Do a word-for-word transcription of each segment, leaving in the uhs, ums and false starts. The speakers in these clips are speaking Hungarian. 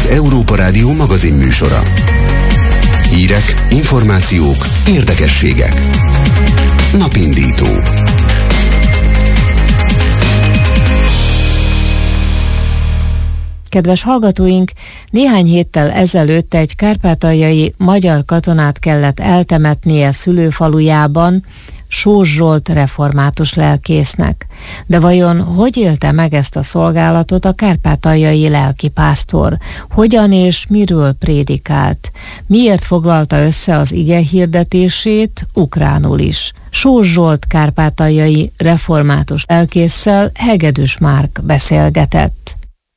Európa Rádió magazinműsora. Hírek, információk, érdekességek. Napindító. Kedves hallgatóink, néhány héttel ezelőtt egy kárpátaljai magyar katonát kellett eltemetnie szülőfalujában Sós Zsolt református lelkésznek. De vajon hogy élte meg ezt a szolgálatot a kárpátaljai lelkipásztor? Hogyan és miről prédikált? Miért foglalta össze az ige hirdetését ukránul is? Sós Zsolt kárpátaljai református lelkésszel Hegedűs Márk beszélgetett.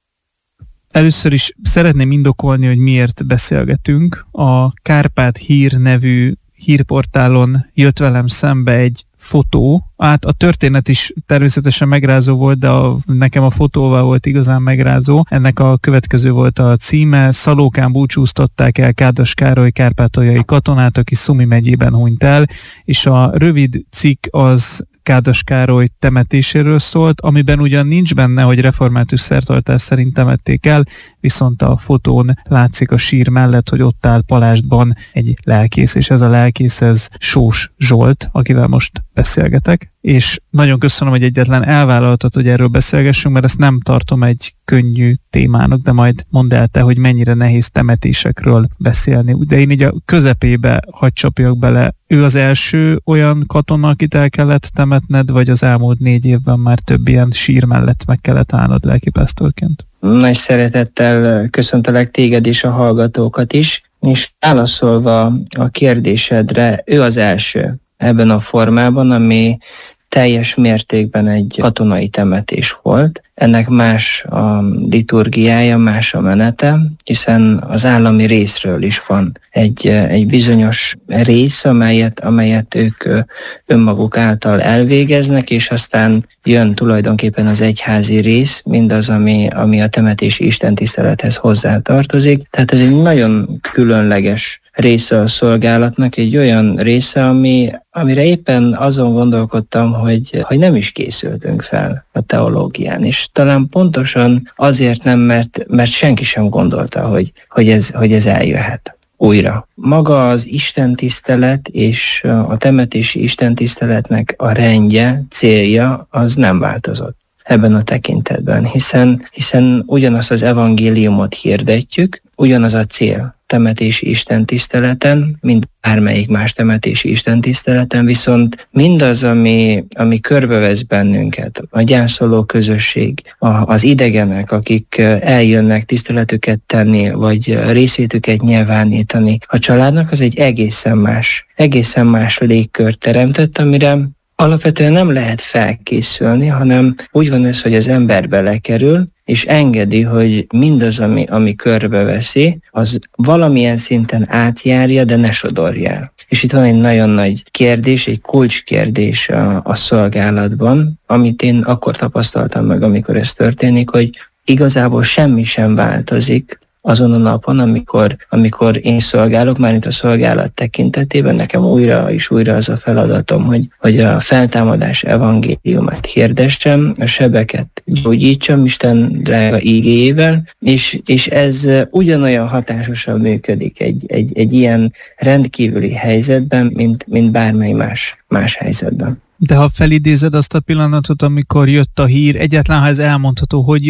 Először is szeretném indokolni, hogy miért beszélgetünk. A Kárpát Hír nevű hírportálon jött velem szembe egy fotó. Hát a történet is természetesen megrázó volt, de a, nekem a fotóval volt igazán megrázó. Ennek a következő volt a címe: Szalókán búcsúztatták el Kádas Károly kárpátaljai katonát, aki Szumi megyében hunyt el, és a rövid cikk az Kádas Károly temetéséről szólt, amiben ugyan nincs benne, hogy református szertartás szerint temették el, viszont a fotón látszik a sír mellett, hogy ott áll palástban egy lelkész, és ez a lelkész, ez Sós Zsolt, akivel most beszélgetek. És nagyon köszönöm, hogy egyetlen elvállaltad, hogy erről beszélgessünk, mert ezt nem tartom egy könnyű témának, de majd mondd el te, hogy mennyire nehéz temetésekről beszélni. De én így a közepébe hadd csapjak bele. Ő az első olyan katona, akit el kellett temetned, vagy az elmúlt négy évben már több ilyen sír mellett meg kellett állnod lelkipásztorként? Nagy szeretettel köszöntelek téged és a hallgatókat is, és válaszolva a kérdésedre, ő az első ebben a formában, ami teljes mértékben egy katonai temetés volt. Ennek más a liturgiája, más a menete, hiszen az állami részről is van egy, egy bizonyos rész, amelyet, amelyet ők önmaguk által elvégeznek, és aztán jön tulajdonképpen az egyházi rész, mindaz, ami, ami a temetési istentisztelethez hozzátartozik. Tehát ez egy nagyon különleges része a szolgálatnak, egy olyan része, ami, amire éppen azon gondolkodtam, hogy, hogy nem is készültünk fel a teológián, és talán pontosan azért nem, mert, mert senki sem gondolta, hogy, hogy, ez, hogy ez eljöhet újra. Maga az istentisztelet és a temetési istentiszteletnek a rendje, célja az nem változott ebben a tekintetben, hiszen, hiszen ugyanazt az evangéliumot hirdetjük, ugyanaz a cél temetési istentiszteleten, mint bármelyik más temetési istentiszteleten, viszont mindaz, ami, ami körbevesz bennünket, a gyászoló közösség, a, az idegenek, akik eljönnek tiszteletüket tenni, vagy részvétüket nyilvánítani a családnak, az egy egészen más, egészen más légkört teremtett, amire alapvetően nem lehet felkészülni, hanem úgy van ez, hogy az ember belekerül, és engedi, hogy mindaz, ami, ami körbeveszi, az valamilyen szinten átjárja, de ne sodorja el. És itt van egy nagyon nagy kérdés, egy kulcskérdés a, a szolgálatban, amit én akkor tapasztaltam meg, amikor ez történik, hogy igazából semmi sem változik azon a napon, amikor, amikor én szolgálok, már itt a szolgálat tekintetében, nekem újra és újra az a feladatom, hogy, hogy a feltámadás evangéliumát hirdessem, a sebeket gyógyítsam Isten drága ígéjével, és, és ez ugyanolyan hatásosan működik egy, egy, egy ilyen rendkívüli helyzetben, mint, mint bármely más, más helyzetben. De ha felidézed azt a pillanatot, amikor jött a hír, egyáltalán ha ez elmondható, hogy